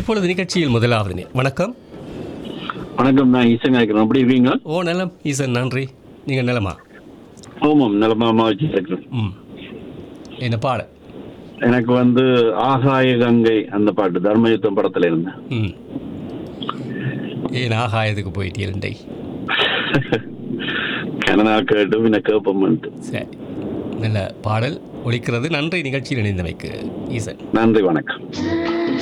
இப்பொழுது நிகழ்ச்சியில் முதலாவது வணக்கம். வணக்கம், நான் ஈசன் கேட்கிறேன். எப்படி இருக்கீங்க? ஓ நலம் ஈசன், நன்றி. நீங்கள் நலமா? ஆமாம், நிலமாமா வச்சுருக்கேன். என்ன பாட? எனக்கு ஆகாய கங்கை அந்த பாட்டு தர்மயுத்தம் படத்துல இருந்தேன். ஏன் ஆகாயத்துக்கு போயிட்டீரண்டை? கனடா கேட்டு பின்ன கேட்போம். சரி, நல்ல பாடல் ஒலிக்கிறது. நன்றி நிகழ்ச்சியில் இணைந்தமைக்கு ஈசன். நன்றி, வணக்கம்.